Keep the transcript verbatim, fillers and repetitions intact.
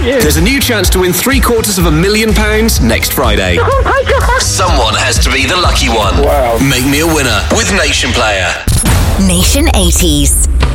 thank you. There's a new chance to win three quarters of a million pounds next Friday. Oh my God. Someone has to be the lucky one. Wow. Make me a winner with Nation Player. Nation eighties.